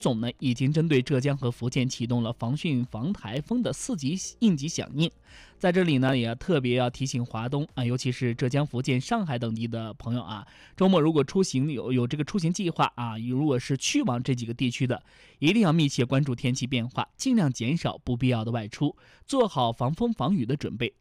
总呢已经针对浙江和福建启动了防汛防台风的4级应急响应。在这里呢，也特别要提醒华东尤其是浙江、福建、上海等地的朋友周末如果出行有这个出行计划如果是去往这几个地区的，一定要密切关注天气变化，尽量减少不必要的外出，做好防风防雨的准备。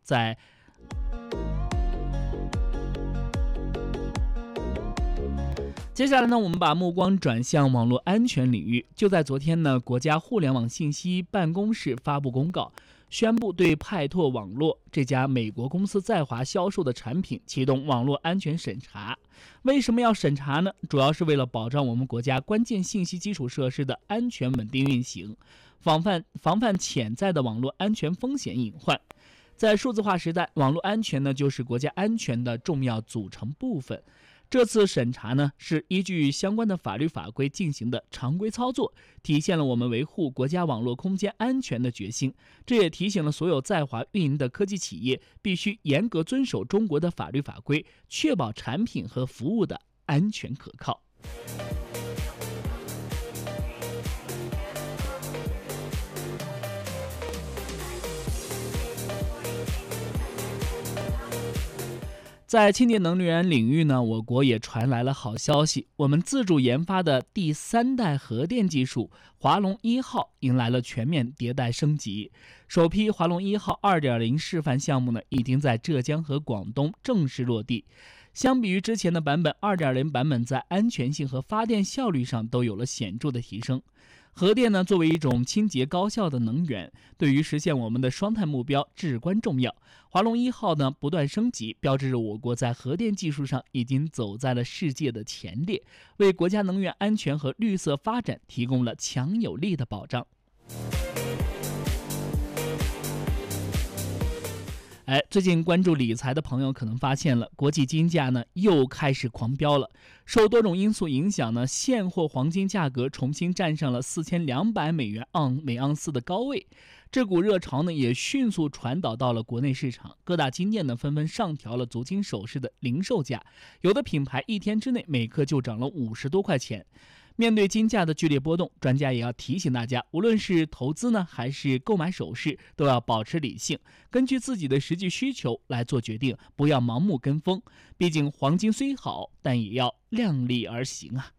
接下来呢，我们把目光转向网络安全领域。就在昨天呢，国家互联网信息办公室发布公告，宣布对派拓网络这家美国公司在华销售的产品启动网络安全审查。为什么要审查呢？主要是为了保障我们国家关键信息基础设施的安全稳定运行，防范潜在的网络安全风险隐患。在数字化时代，网络安全呢就是国家安全的重要组成部分。这次审查呢，是依据相关的法律法规进行的常规操作，体现了我们维护国家网络空间安全的决心。这也提醒了所有在华运营的科技企业，必须严格遵守中国的法律法规，确保产品和服务的安全可靠。在清洁能源领域呢，我国也传来了好消息。我们自主研发的第3代核电技术华龙1号迎来了全面迭代升级。首批华龙1号 2.0 示范项目呢，已经在浙江和广东正式落地。相比于之前的版本， 2.0 版本在安全性和发电效率上都有了显著的提升。核电呢，作为一种清洁高效的能源，对于实现我们的双碳目标至关重要。华龙1号呢不断升级，标志着我国在核电技术上已经走在了世界的前列，为国家能源安全和绿色发展提供了强有力的保障。最近关注理财的朋友可能发现了，国际金价呢又开始狂飙了。受多种因素影响呢，现货黄金价格重新站上了4200美元每盎司的高位。这股热潮呢也迅速传导到了国内市场，各大金店呢纷纷上调了足金首饰的零售价，有的品牌1天之内每克就涨了50多块钱。面对金价的剧烈波动，专家也要提醒大家，无论是投资呢还是购买首饰，都要保持理性，根据自己的实际需求来做决定，不要盲目跟风。毕竟黄金虽好，但也要量力而行啊。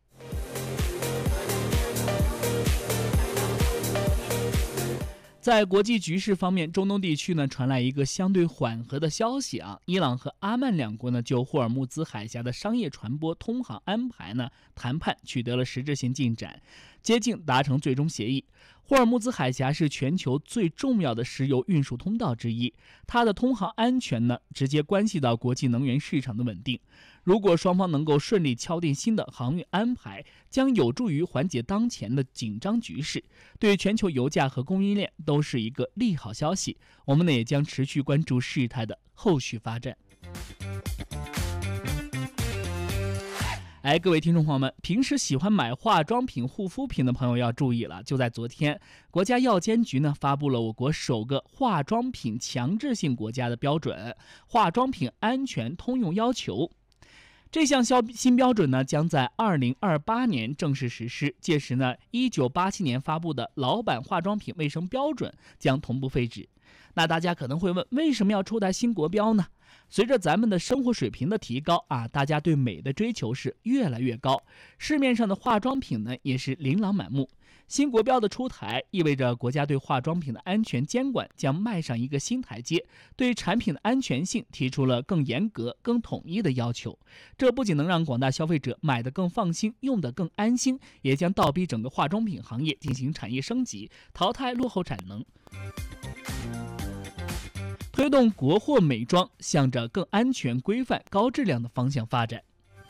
在国际局势方面，中东地区呢传来一个相对缓和的消息伊朗和阿曼两国呢就霍尔木兹海峡的商业船舶通航安排呢谈判取得了实质性进展，接近达成最终协议。霍尔木兹海峡是全球最重要的石油运输通道之一，它的通航安全呢直接关系到国际能源市场的稳定。如果双方能够顺利敲定新的航运安排，将有助于缓解当前的紧张局势，对全球油价和供应链都是一个利好消息。我们呢也将持续关注事态的后续发展。各位听众朋友们，平时喜欢买化妆品、护肤品的朋友要注意了。就在昨天，国家药监局呢发布了我国首个化妆品强制性国家的标准《化妆品安全通用要求》。这项新标准呢将在2028年正式实施，届时呢1987年发布的老版化妆品卫生标准将同步废止。那大家可能会问，为什么要出台新国标呢？随着咱们的生活水平的提高大家对美的追求是越来越高，市面上的化妆品呢也是琳琅满目。新国标的出台意味着国家对化妆品的安全监管将迈上一个新台阶，对产品的安全性提出了更严格、更统一的要求。这不仅能让广大消费者买得更放心、用得更安心，也将倒逼整个化妆品行业进行产业升级，淘汰落后产能，推动国货美妆向着更安全、规范、高质量的方向发展。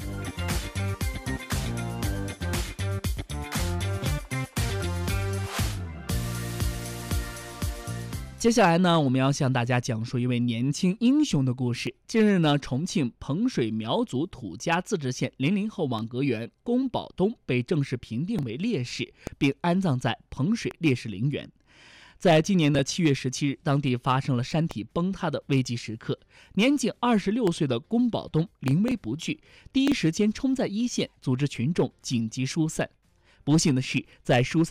接下来呢，我们要向大家讲述一位年轻英雄的故事。近日呢，重庆彭水苗族土家自治县00后网格员龚宝东被正式评定为烈士，并安葬在彭水烈士陵园。在今年的7月17日，当地发生了山体崩塌的危急时刻，年仅26岁的龚宝东临危不惧，第一时间冲在一线，组织群众紧急疏散。 不幸的是，在疏散